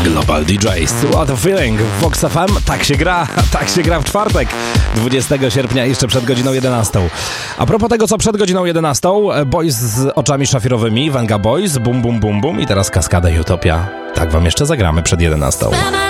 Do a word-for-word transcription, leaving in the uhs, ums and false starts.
Global D Js. What a feeling. Vox F M. Tak się gra. Tak się gra w czwartek. dwudziestego sierpnia, jeszcze przed godziną jedenastą. A propos tego, co przed godziną jedenastą, Boys z oczami szafirowymi, Venga Boys, Bum Bum Bum Bum i teraz Kaskada i Utopia. Tak wam jeszcze zagramy przed jedenastą.